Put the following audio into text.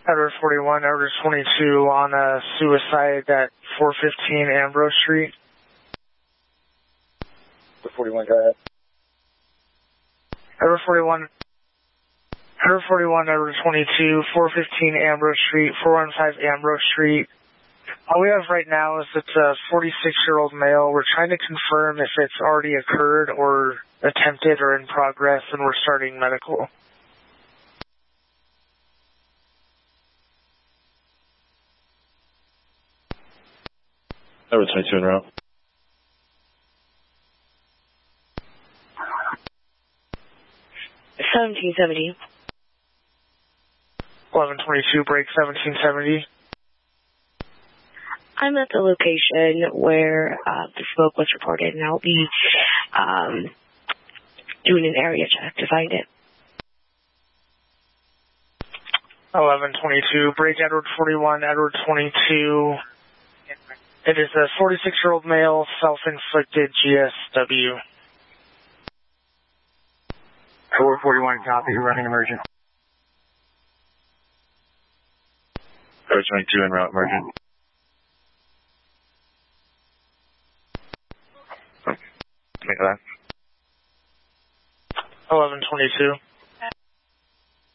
Edward 41, Edward 22 on a suicide at 415 Ambrose Street. 41, go ahead. Edward 41, Edward 22, 415 Ambrose Street, 415 Ambrose Street. All we have right now is it's a 46-year-old male. We're trying to confirm if it's already occurred or attempted or in progress, and we're starting medical. Edward 22 en route. $1770. 1122, break 1770. I'm at the location where the smoke was reported, and I'll be doing an area check to find it. 1122, break Edward 41, Edward 22. It is a 46-year-old male, self-inflicted GSW. Edward 41, copy. You're running emergent. Edward 22 en route, emergent. Make that. 1122.